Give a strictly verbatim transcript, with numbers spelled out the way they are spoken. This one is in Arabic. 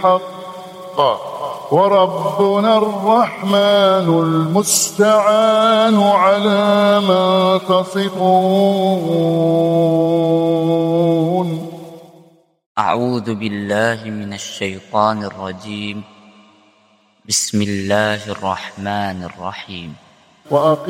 بالحق وربنا الرحمن المستعان على ما تصفون. أعوذ بالله من الشيطان الرجيم. بسم الله الرحمن الرحيم. وأقم